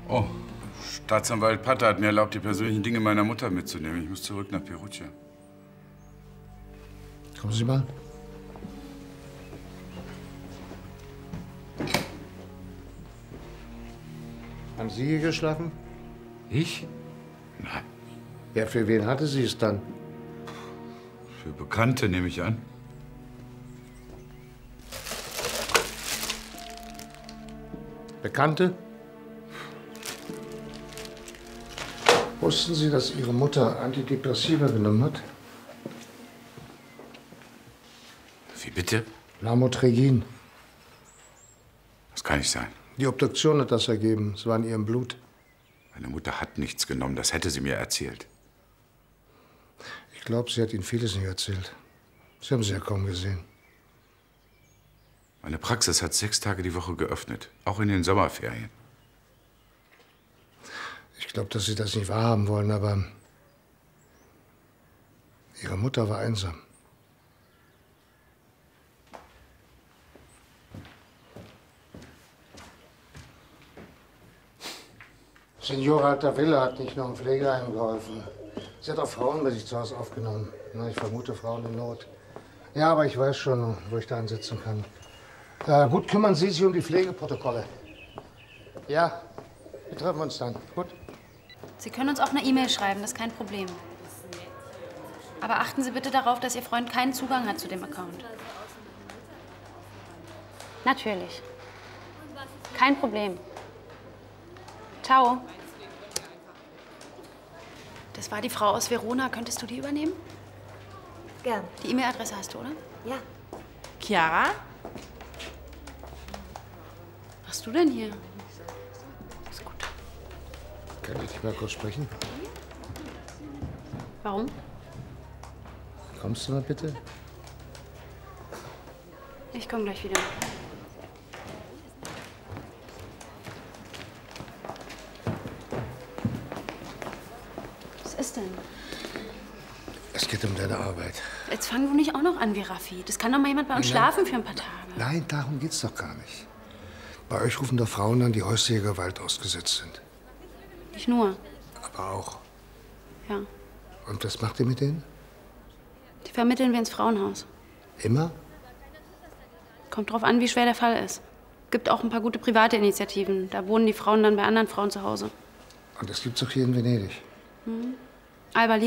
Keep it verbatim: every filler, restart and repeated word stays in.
Oh, Staatsanwalt Patter hat mir erlaubt, die persönlichen Dinge meiner Mutter mitzunehmen. Ich muss zurück nach Perugia. Kommen Sie mal. Haben Sie hier geschlafen? Ich? Nein. Ja, für wen hatte sie es dann? Für Bekannte, nehme ich an. Bekannte? Wussten Sie, dass Ihre Mutter Antidepressiva genommen hat? Wie bitte? Lamotrigin. Das kann nicht sein. Die Obduktion hat das ergeben. Es war in ihrem Blut. Meine Mutter hat nichts genommen. Das hätte sie mir erzählt. Ich glaube, sie hat Ihnen vieles nicht erzählt. Sie haben sie ja kaum gesehen. Meine Praxis hat sechs Tage die Woche geöffnet. Auch in den Sommerferien. Ich glaube, dass Sie das nicht wahrhaben wollen, aber Ihre Mutter war einsam. Signora Altavilla hat nicht nur im Pflegeheim geholfen. Sie hat auch Frauen bei sich zu Hause aufgenommen. Na, ich vermute Frauen in Not. Ja, aber ich weiß schon, wo ich da ansetzen kann. Äh, gut, kümmern Sie sich um die Pflegeprotokolle. Ja, wir treffen uns dann. Gut. Sie können uns auch eine E-Mail schreiben, das ist kein Problem. Aber achten Sie bitte darauf, dass Ihr Freund keinen Zugang hat zu dem Account. Natürlich. Kein Problem. Ciao. Das war die Frau aus Verona. Könntest du die übernehmen? Gern. Die E-Mail-Adresse hast du, oder? Ja. Chiara? Was machst du denn hier? Ist gut. Kann ich dich mal kurz sprechen? Warum? Kommst du mal bitte? Ich komme gleich wieder. Was ist denn? Es geht um deine Arbeit. Jetzt fang du nicht auch noch an wie Raffi. Das kann doch mal jemand bei uns schlafen für ein paar Tage. Nein, darum geht's doch gar nicht. Bei euch rufen doch Frauen an, die häuslicher Gewalt ausgesetzt sind. Nicht nur. Aber auch. Ja. Und was macht ihr mit denen? Die vermitteln wir ins Frauenhaus. Immer? Kommt drauf an, wie schwer der Fall ist. Gibt auch ein paar gute private Initiativen. Da wohnen die Frauen dann bei anderen Frauen zu Hause. Und das gibt's auch hier in Venedig. Mhm. Alba